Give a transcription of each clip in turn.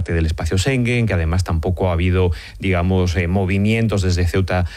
parte del espacio Schengen, que además tampoco ha habido, digamos, movimientos desde Ceuta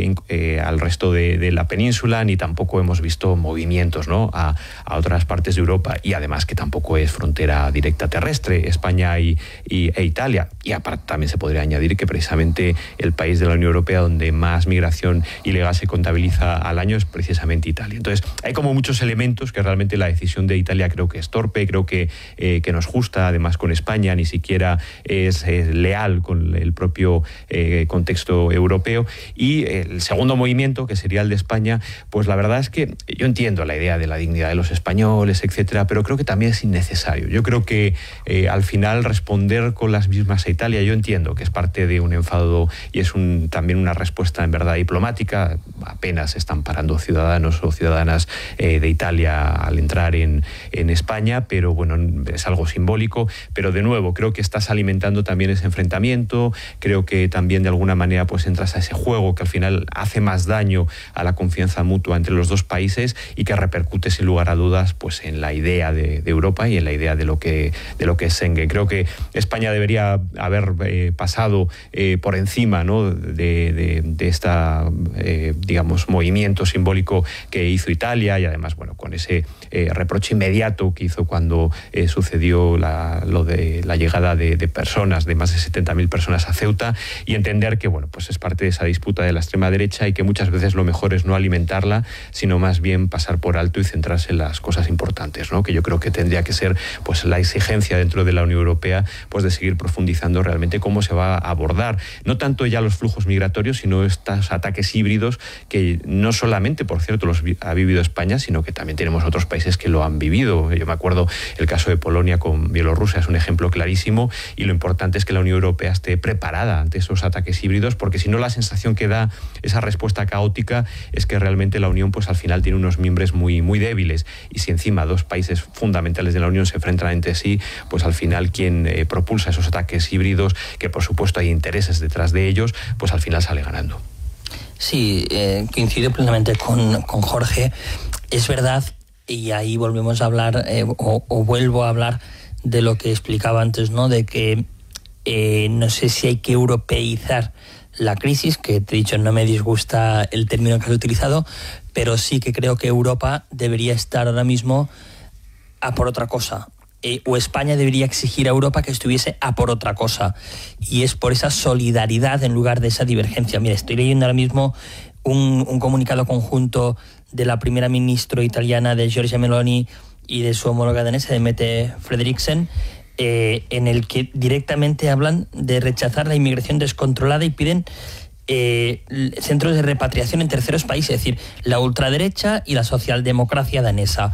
al resto de la península, ni tampoco hemos visto movimientos, ¿no?, a otras partes de Europa, y además que tampoco es frontera directa terrestre, España e Italia. Y aparte también se podría añadir que precisamente el país de la Unión Europea donde más migración ilegal se contabiliza al año es precisamente Italia. Entonces, hay como muchos elementos que realmente la decisión de Italia creo que es torpe, creo que no es justa, además con España, ni siquiera es leal con el propio contexto europeo. Y el segundo movimiento, que sería el de España, pues la verdad es que yo entiendo la idea de la dignidad de los españoles, etcétera, pero creo que también es innecesario. Yo creo que al final responder con las mismas a Italia, yo entiendo que es parte de un enfado y es también una respuesta en verdad diplomática. Apenas están parando ciudadanos o ciudadanas de Italia al entrar en España, pero bueno, es algo simbólico. Pero de nuevo, creo que estás alimentando también ese enfrentamiento, creo que también de alguna manera pues entras a ese juego que al final hace más daño a la confianza mutua entre los dos países y que repercute sin lugar a dudas pues en la idea de Europa y en la idea de lo que es Schengen. Creo que España debería haber pasado por encima, ¿no?, de esta digamos movimiento simbólico que hizo Italia, y además bueno, con ese reproche inmediato que hizo cuando sucedió lo de la llegada de personas, de más de 70.000 personas a Ceuta, y entender que bueno, pues es parte de esa disputa de la extrema derecha y que muchas veces lo mejor es no alimentarla, sino más bien pasar por alto y centrarse en las cosas importantes, ¿no?, que yo creo que tendría que ser pues la exigencia dentro de la Unión Europea pues de seguir profundizando realmente cómo se va a abordar, no tanto ya los flujos migratorios, sino estos ataques híbridos que no solamente, por cierto, los ha vivido España, sino que también tenemos otros países que lo han vivido. Yo me acuerdo el caso de Polonia con Bielorrusia, es un ejemplo clarísimo, y lo importante es que la Unión Europea esté preparada ante esos ataques híbridos, porque si no, la sensación que da esa respuesta caótica es que realmente la Unión pues al final tiene unos miembros muy, muy débiles, y si encima dos países fundamentales de la Unión se enfrentan entre sí, pues al final quien propulsa esos ataques híbridos, que por supuesto hay intereses detrás de ellos, pues al final sale ganando. Sí, coincido plenamente con Jorge. Es verdad, y ahí volvemos a hablar, o vuelvo a hablar de lo que explicaba antes, ¿no?, de que no sé si hay que europeizar la crisis, que te he dicho, no me disgusta el término que has utilizado, pero sí que creo que Europa debería estar ahora mismo a por otra cosa. O España debería exigir a Europa que estuviese a por otra cosa, y es por esa solidaridad en lugar de esa divergencia. Mira, estoy leyendo ahora mismo un comunicado conjunto de la primera ministra italiana, de Giorgia Meloni, y de su homóloga danesa, de Mette Frederiksen, en el que directamente hablan de rechazar la inmigración descontrolada y piden centros de repatriación en terceros países, es decir, la ultraderecha y la socialdemocracia danesa.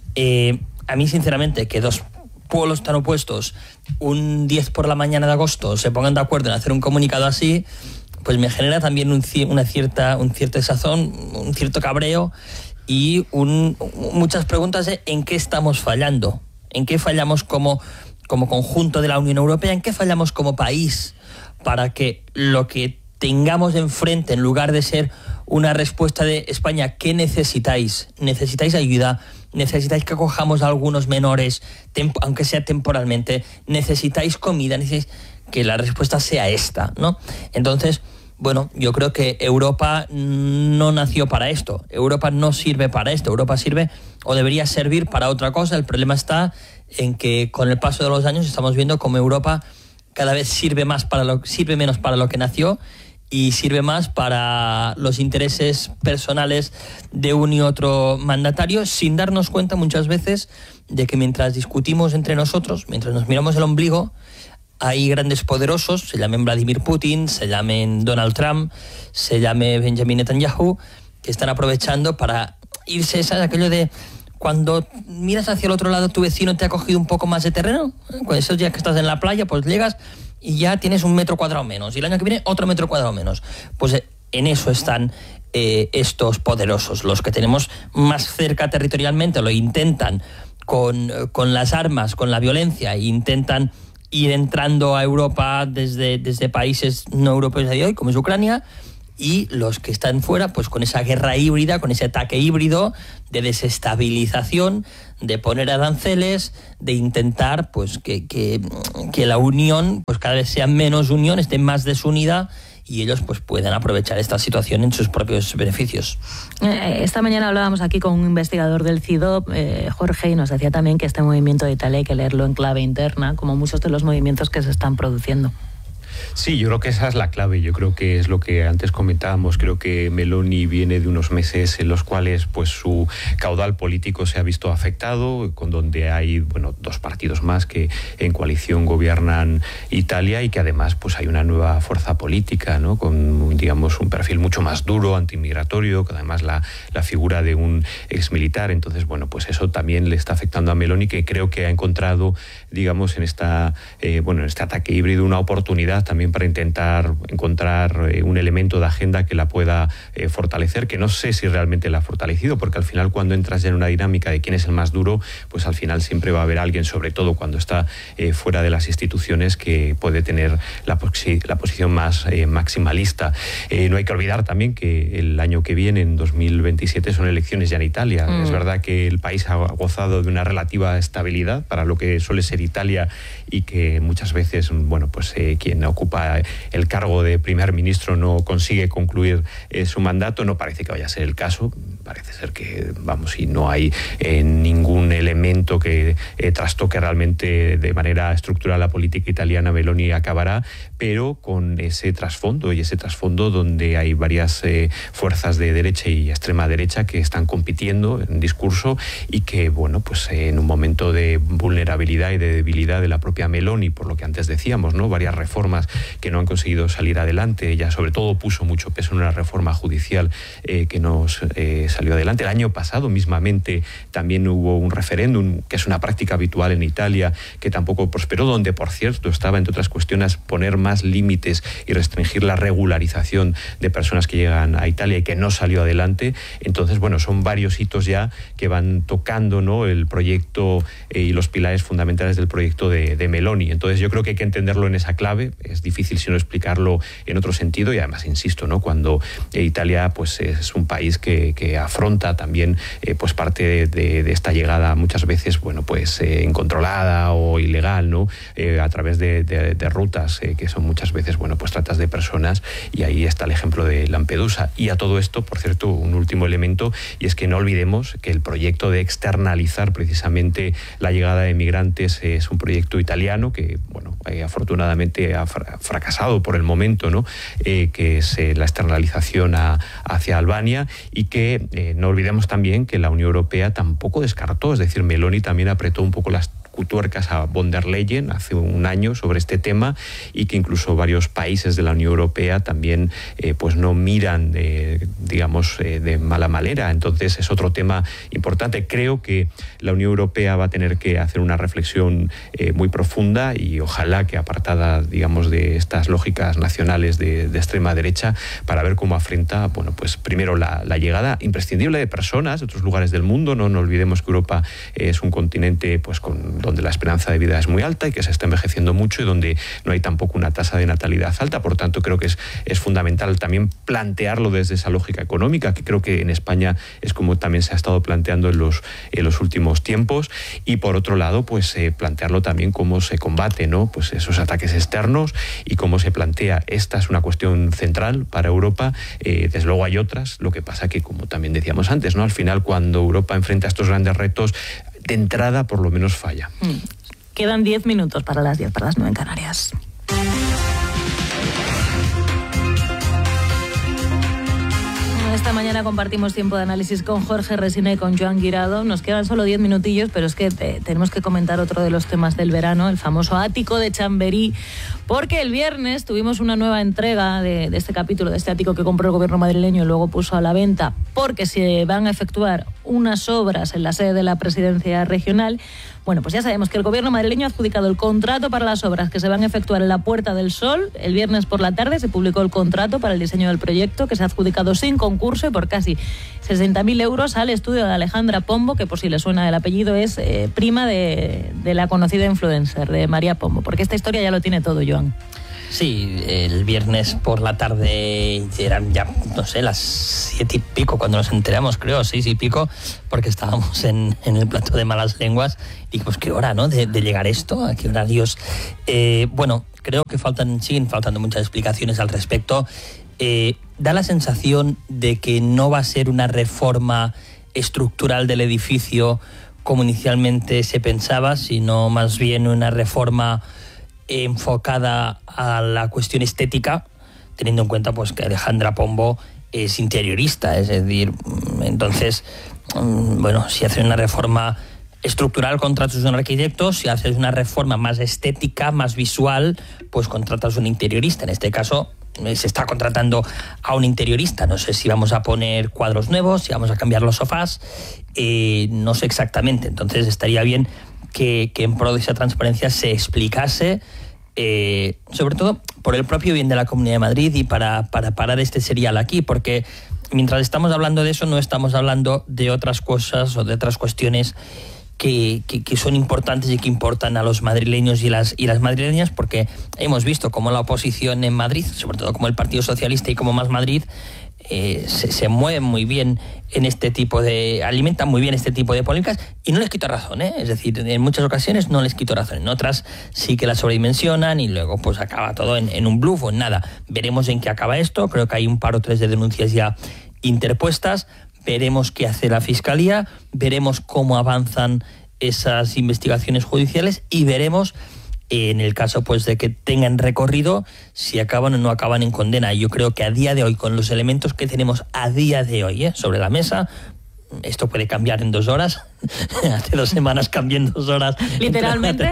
A mí, sinceramente, que dos pueblos tan opuestos, un 10 por la mañana de agosto, se pongan de acuerdo en hacer un comunicado así, pues me genera también un cierto desazón, un cierto cabreo y muchas preguntas de en qué estamos fallando, en qué fallamos como conjunto de la Unión Europea, en qué fallamos como país para que lo que tengamos enfrente, en lugar de ser una respuesta de España, ¿qué necesitáis? ¿Necesitáis ayuda? ¿Necesitáis que acojamos a algunos menores, aunque sea temporalmente? ¿Necesitáis comida? ¿Necesitáis que la respuesta sea esta, ¿no? Entonces, bueno, yo creo que Europa no nació para esto. Europa no sirve para esto. Europa sirve o debería servir para otra cosa. El problema está en que con el paso de los años estamos viendo cómo Europa cada vez sirve menos para lo que nació, y sirve más para los intereses personales de un y otro mandatario, sin darnos cuenta muchas veces de que mientras discutimos entre nosotros, mientras nos miramos el ombligo, hay grandes poderosos, se llamen Vladimir Putin, se llamen Donald Trump, se llame Benjamin Netanyahu, que están aprovechando para irse, ¿sabes? Aquello de cuando miras hacia el otro lado, tu vecino te ha cogido un poco más de terreno. Con esos días que estás en la playa, pues llegas y ya tienes 1 metro cuadrado menos, y el año que viene otro 1 metro cuadrado menos. Pues en eso están estos poderosos, los que tenemos más cerca territorialmente, lo intentan con las armas, con la violencia, e intentan ir entrando a Europa desde países no europeos de hoy, como es Ucrania, y los que están fuera, pues con esa guerra híbrida, con ese ataque híbrido de desestabilización, de poner aranceles, de intentar pues que la unión pues cada vez sea menos unión, esté más desunida, y ellos pues pueden aprovechar esta situación en sus propios beneficios. Esta mañana hablábamos aquí con un investigador del CIDOB, Jorge, y nos decía también que este movimiento de Italia hay que leerlo en clave interna, como muchos de los movimientos que se están produciendo. Sí, yo creo que esa es la clave. Yo creo que es lo que antes comentábamos. Creo que Meloni viene de unos meses en los cuales pues su caudal político se ha visto afectado, con donde hay dos partidos más que en coalición gobiernan Italia, y que además pues hay una nueva fuerza política, ¿no? Con digamos un perfil mucho más duro, antimigratorio, que además la figura de un exmilitar. Entonces pues eso también le está afectando a Meloni, que creo que ha encontrado digamos en este ataque híbrido una oportunidad también para intentar encontrar un elemento de agenda que la pueda fortalecer, que no sé si realmente la ha fortalecido, porque al final cuando entras ya en una dinámica de quién es el más duro, pues al final siempre va a haber alguien, sobre todo cuando está fuera de las instituciones, que puede tener la posición más maximalista. No hay que olvidar también que el año que viene, en 2027, son elecciones ya en Italia. Es verdad que el país ha gozado de una relativa estabilidad para lo que suele ser Italia, y que muchas veces quien ocupa el cargo de primer ministro no consigue concluir su mandato. No parece que vaya a ser el caso. Parece ser que, y no hay ningún elemento que trastoque realmente de manera estructural la política italiana. Meloni acabará, pero con ese trasfondo, y ese trasfondo donde hay varias fuerzas de derecha y extrema derecha que están compitiendo en discurso, y que, en un momento de vulnerabilidad y de debilidad de la propia Meloni, por lo que antes decíamos, ¿no? Varias reformas que no han conseguido salir adelante. Ella sobre todo puso mucho peso en una reforma judicial que no salió adelante. El año pasado mismamente también hubo un referéndum, que es una práctica habitual en Italia, que tampoco prosperó, donde por cierto estaba, entre otras cuestiones, poner más límites y restringir la regularización de personas que llegan a Italia, y que no salió adelante. Entonces, son varios hitos ya que van tocando, ¿no?, el proyecto y los pilares fundamentales del proyecto de Meloni. Entonces yo creo que hay que entenderlo en esa clave. Es difícil si no explicarlo en otro sentido, y además insisto, ¿no?, cuando Italia pues es un país que afronta también parte de esta llegada muchas veces incontrolada o ilegal, ¿no?, a través de rutas que son muchas veces tratas de personas, y ahí está el ejemplo de Lampedusa. Y a todo esto, por cierto, un último elemento, y es que no olvidemos que el proyecto de externalizar precisamente la llegada de migrantes es un proyecto italiano que afortunadamente ha fracasado por el momento, ¿no?, que es la externalización hacia Albania, y que no olvidemos también que la Unión Europea tampoco descartó. Es decir, Meloni también apretó un poco las tuercas a von der Leyen hace un año sobre este tema, y que incluso varios países de la Unión Europea también no miran de mala manera. Entonces es otro tema importante. Creo que la Unión Europea va a tener que hacer una reflexión muy profunda, y ojalá que apartada de estas lógicas nacionales de extrema derecha, para ver cómo afronta primero la llegada imprescindible de personas de otros lugares del mundo. No olvidemos que Europa es un continente donde la esperanza de vida es muy alta y que se está envejeciendo mucho, y donde no hay tampoco una tasa de natalidad alta. Por tanto, creo que es fundamental también plantearlo desde esa lógica económica, que creo que en España es como también se ha estado planteando en los últimos tiempos. Y por otro lado, plantearlo también cómo se combate, ¿no?, esos ataques externos, y cómo se plantea. Esta es una cuestión central para Europa. Desde luego hay otras. Lo que pasa que, como también decíamos antes, ¿no?, al final cuando Europa enfrenta estos grandes retos, de entrada por lo menos falla. Quedan 10 minutos para las 10, para las 9 en Canarias. Esta mañana compartimos tiempo de análisis con Jorge Resina y con Joan Guirado. Nos quedan solo 10 minutillos, pero es que tenemos que comentar otro de los temas del verano, el famoso ático de Chamberí, porque el viernes tuvimos una nueva entrega de este capítulo, de este ático que compró el gobierno madrileño y luego puso a la venta, porque se van a efectuar unas obras en la sede de la presidencia regional. Bueno, pues ya sabemos que el gobierno madrileño ha adjudicado el contrato para las obras que se van a efectuar en la Puerta del Sol. El viernes por la tarde se publicó el contrato para el diseño del proyecto, que se ha adjudicado sin concurso y por casi 60.000 euros al estudio de Alejandra Pombo, que por si le suena el apellido es prima de la conocida influencer, de María Pombo, porque esta historia ya lo tiene todo, Joan. Sí, el viernes por la tarde eran ya, no sé, las 7 y pico cuando nos enteramos, creo, 6 y pico, porque estábamos en el plato de malas lenguas y pues qué hora, ¿no?, de llegar esto, a qué horarios. Bueno, creo que siguen faltando muchas explicaciones al respecto. Da la sensación de que no va a ser una reforma estructural del edificio como inicialmente se pensaba, sino más bien una reforma enfocada a la cuestión estética, teniendo en cuenta pues que Alejandra Pombo es interiorista, es decir, entonces, bueno, si haces una reforma estructural contratas un arquitecto, si haces una reforma más estética, más visual, pues contratas un interiorista. En este caso se está contratando a un interiorista. No sé si vamos a poner cuadros nuevos, si vamos a cambiar los sofás, no sé exactamente. Entonces estaría bien que en pro de esa transparencia se explicase, sobre todo por el propio bien de la Comunidad de Madrid y para parar este serial aquí, porque mientras estamos hablando de eso no estamos hablando de otras cosas o de otras cuestiones que son importantes y que importan a los madrileños y las madrileñas, porque hemos visto cómo la oposición en Madrid, sobre todo como el Partido Socialista y como Más Madrid, se mueven muy bien en este tipo alimentan muy bien este tipo de polémicas, y no les quito razón, es decir, en muchas ocasiones no les quito razón, en otras sí que la sobredimensionan y luego pues acaba todo en un bluff o en nada. Veremos en qué acaba esto. Creo que hay un par o tres de denuncias ya interpuestas. Veremos qué hace la Fiscalía, veremos cómo avanzan esas investigaciones judiciales y veremos, en el caso pues de que tengan recorrido, si acaban o no acaban en condena. Yo creo que a día de hoy, con los elementos que tenemos a día de hoy sobre la mesa, esto puede cambiar en 2 horas. Hace 2 semanas cambié en 2 horas. Literalmente.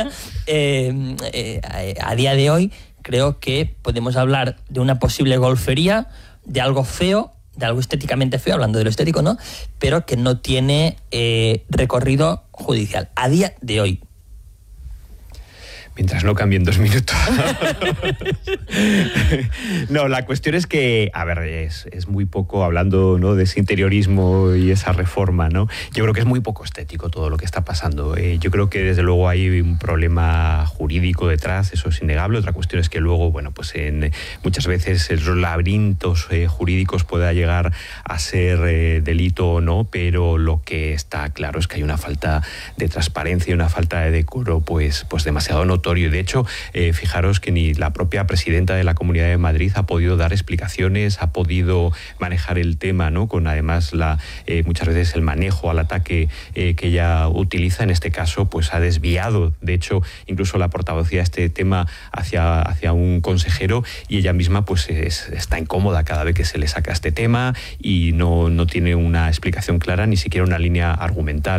A día de hoy creo que podemos hablar de una posible golfería, de algo feo, de algo estéticamente feo, hablando de lo estético, ¿no?, pero que no tiene recorrido judicial a día de hoy. Mientras no cambien 2 minutos. No, la cuestión es que, a ver, es muy poco, hablando, ¿no?, de ese interiorismo y esa reforma, ¿no? Yo creo que es muy poco estético todo lo que está pasando. Yo creo que desde luego hay un problema jurídico detrás, eso es innegable. Otra cuestión es que luego, bueno, pues muchas veces los laberintos jurídicos pueda llegar a ser delito o no, pero lo que está claro es que hay una falta de transparencia y una falta de decoro pues demasiado notoria. De hecho, fijaros que ni la propia presidenta de la Comunidad de Madrid ha podido dar explicaciones, ha podido manejar el tema, ¿no?, con además muchas veces el manejo al ataque que ella utiliza. En este caso, pues ha desviado, de hecho, incluso la portavocía este tema hacia un consejero, y ella misma pues está incómoda cada vez que se le saca este tema y no tiene una explicación clara, ni siquiera una línea argumental.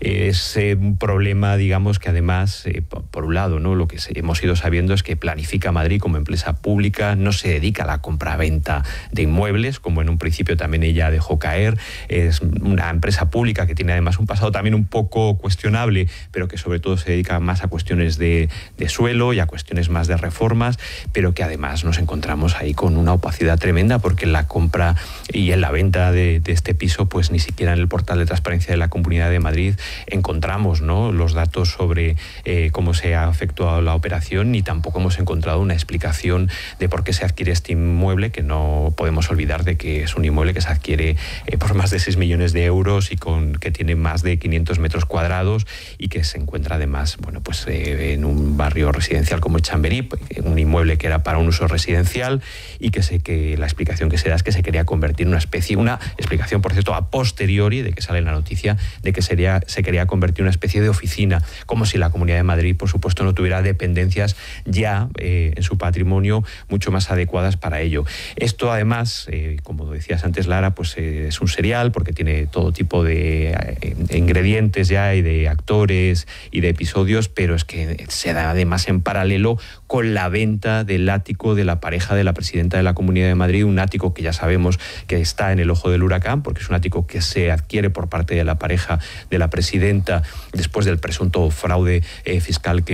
Es un problema, digamos, que además, por un lado, ¿no?, lo que hemos ido sabiendo es que Planifica Madrid, como empresa pública, no se dedica a la compra-venta de inmuebles, como en un principio también ella dejó caer. Es una empresa pública que tiene además un pasado también un poco cuestionable, pero que sobre todo se dedica más a cuestiones de suelo y a cuestiones más de reformas, pero que además nos encontramos ahí con una opacidad tremenda, porque en la compra y en la venta de este piso, pues ni siquiera en el portal de transparencia de la Comunidad de Madrid encontramos, ¿no?, los datos sobre cómo se ha efectuado la operación, ni tampoco hemos encontrado una explicación de por qué se adquiere este inmueble, que no podemos olvidar de que es un inmueble que se adquiere por más de 6 millones de euros y que tiene más de 500 metros cuadrados y que se encuentra además, bueno, pues en un barrio residencial como el Chamberí, un inmueble que era para un uso residencial, y que la explicación que se da es que se quería convertir en una explicación, por cierto, a posteriori de que sale la noticia de que se quería convertir en una especie de oficina, como si la Comunidad de Madrid, por supuesto, no tuviera dependencias ya en su patrimonio mucho más adecuadas para ello. Esto además, como decías antes, Lara, pues es un serial porque tiene todo tipo de ingredientes ya y de actores y de episodios, pero es que se da además en paralelo con la venta del ático de la pareja de la presidenta de la Comunidad de Madrid, un ático que ya sabemos que está en el ojo del huracán, porque es un ático que se adquiere por parte de la pareja de la presidenta después del presunto fraude fiscal que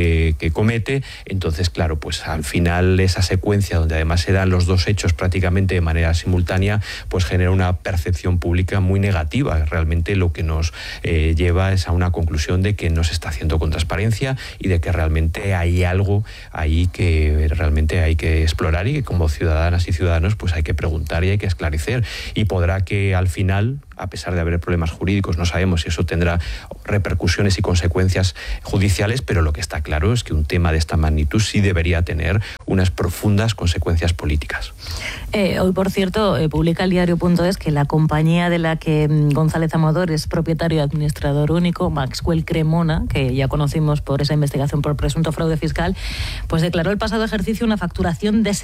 comete. Entonces, claro, pues al final esa secuencia donde además se dan los dos hechos prácticamente de manera simultánea, pues genera una percepción pública muy negativa. Realmente lo que nos lleva es a una conclusión de que no se está haciendo con transparencia y de que realmente hay algo ahí que realmente hay que explorar y que como ciudadanas y ciudadanos pues hay que preguntar y hay que esclarecer. Y podrá que al final, a pesar de haber problemas jurídicos, no sabemos si eso tendrá repercusiones y consecuencias judiciales, pero lo que está claro es que un tema de esta magnitud sí debería tener unas profundas consecuencias políticas. Hoy, por cierto, publica el diario.es que la compañía de la que González Amador es propietario y administrador único, Maxwell Cremona, que ya conocimos por esa investigación por presunto fraude fiscal, pues declaró el pasado ejercicio una facturación de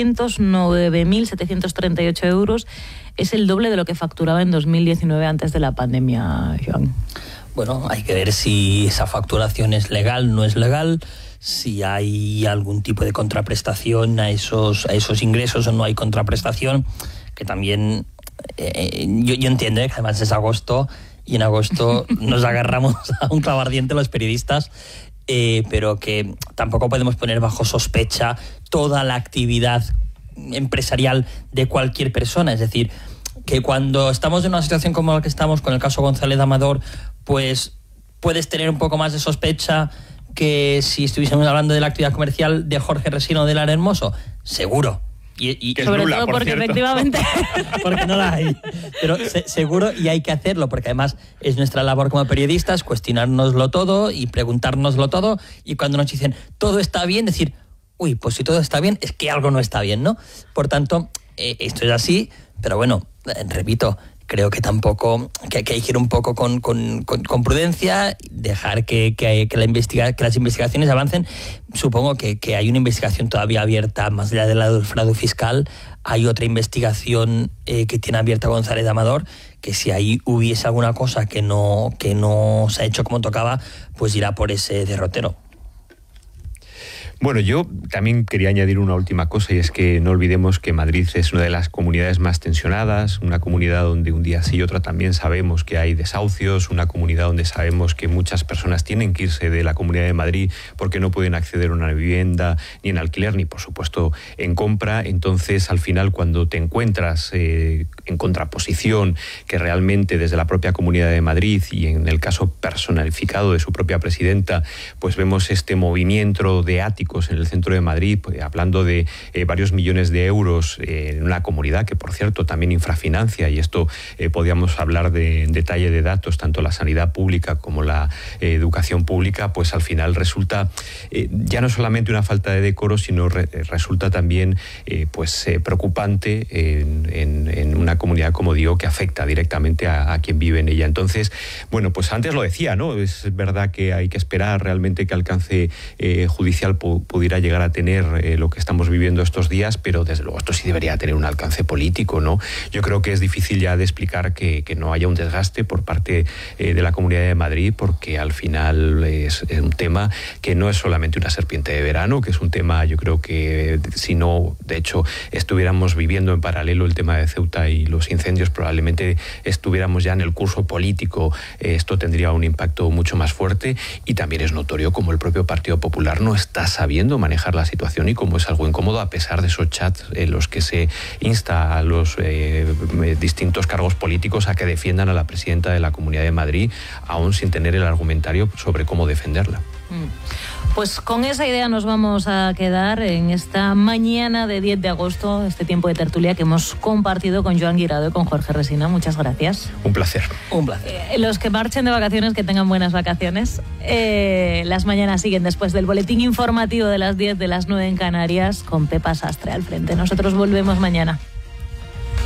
709.738 euros. Es el doble de lo que facturaba en 2019 antes de la pandemia, Joan. Bueno, hay que ver si esa facturación es legal, no es legal, si hay algún tipo de contraprestación a esos ingresos o no hay contraprestación, que también yo entiendo que además es agosto y en agosto nos agarramos a un clavo ardiente los periodistas, pero que tampoco podemos poner bajo sospecha toda la actividad empresarial de cualquier persona. Es decir, que cuando estamos en una situación como la que estamos con el caso González Amador, pues puedes tener un poco más de sospecha que si estuviésemos hablando de la actividad comercial de Jorge Resino de Lar Hermoso, seguro. Y sobre todo porque cierto, efectivamente porque no la hay, pero seguro, y hay que hacerlo porque además es nuestra labor como periodistas cuestionárnoslo todo y preguntárnoslo todo, y cuando nos dicen todo está bien, decir uy, pues si todo está bien es que algo no está bien, ¿no? Por tanto, esto es así, pero bueno, repito, creo que tampoco que hay que ir un poco con prudencia, dejar que las investigaciones avancen. Supongo que hay una investigación todavía abierta, más allá de la del fraude fiscal, hay otra investigación que tiene abierta González Amador, que si ahí hubiese alguna cosa que no se ha hecho como tocaba, pues irá por ese derrotero. Bueno, yo también quería añadir una última cosa, y es que no olvidemos que Madrid es una de las comunidades más tensionadas, una comunidad donde un día sí y otro también sabemos que hay desahucios, una comunidad donde sabemos que muchas personas tienen que irse de la Comunidad de Madrid porque no pueden acceder a una vivienda ni en alquiler ni, por supuesto, en compra. Entonces, al final, cuando te encuentras en contraposición, que realmente desde la propia Comunidad de Madrid y en el caso personificado de su propia presidenta, pues vemos este movimiento de áticos en el centro de Madrid, pues, hablando de varios millones de euros en una comunidad que, por cierto, también infrafinancia, y esto podríamos hablar de detalle de datos, tanto la sanidad pública como la educación pública, pues al final resulta ya no solamente una falta de decoro, sino resulta también preocupante en una comunidad, como digo, que afecta directamente a quien vive en ella. Entonces, bueno, pues antes lo decía, ¿no? Es verdad que hay que esperar realmente que alcance judicial pudiera llegar a tener lo que estamos viviendo estos días, pero desde luego esto sí debería tener un alcance político, ¿no? Yo creo que es difícil ya de explicar que no haya un desgaste por parte de la Comunidad de Madrid, porque al final es un tema que no es solamente una serpiente de verano, que es un tema, yo creo que si no, de hecho, estuviéramos viviendo en paralelo el tema de Ceuta y los incendios, probablemente estuviéramos ya en el curso político, esto tendría un impacto mucho más fuerte, y también es notorio como el propio Partido Popular no está sabiendo manejar la situación y como es algo incómodo, a pesar de esos chats en los que se insta a los distintos cargos políticos a que defiendan a la presidenta de la Comunidad de Madrid, aún sin tener el argumentario sobre cómo defenderla. Pues con esa idea nos vamos a quedar en esta mañana de 10 de agosto, este tiempo de tertulia que hemos compartido con Joan Guirado y con Jorge Resina. Muchas gracias. Un placer. Un placer. Los que marchen de vacaciones, que tengan buenas vacaciones. Las mañanas siguen después del boletín informativo de las 10, de las 9 en Canarias, con Pepa Sastre al frente. Nosotros volvemos mañana.